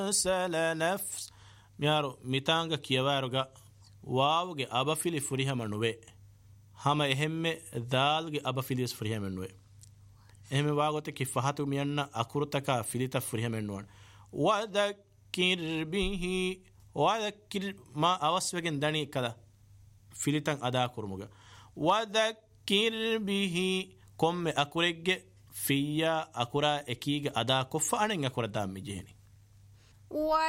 سل نفس ميارو ميتانغا كيواروغا واوغي أبافيلي فريها منوي هما إهم دالغي أبافيليس فريها منوي إهم واغوتي كفهاتو ميانا أكورتكا فيليتا فريها منوان وذكر به وذكر ما أوسوغن داني كذا فيليتان أدا كورموغا وذكر به كم أكوريج فيا أكورا إكيج أدا كفا أنا أكورا دام مجهني